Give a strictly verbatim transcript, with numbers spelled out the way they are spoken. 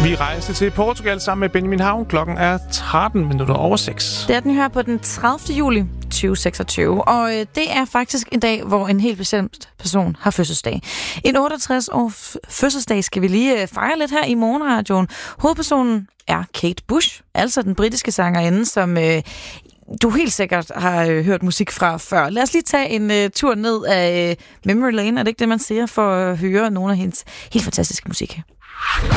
Vi rejste til Portugal sammen med Benjamin Havn. Klokken er tretten minutter over seks. Det er den her på den tredivte juli tyve seksogtyve, og øh, det er faktisk en dag, hvor en helt bestemt person har fødselsdag. En otteogtres år fødselsdag skal vi lige øh, fejre lidt her i Morgenradioen. Hovedpersonen er Kate Bush, altså den britiske sangerinde, som øh, du helt sikkert har øh, hørt musik fra før. Lad os lige tage en øh, tur ned af øh, Memory Lane, er det ikke det, man siger, for at høre nogle af hendes helt fantastiske musik.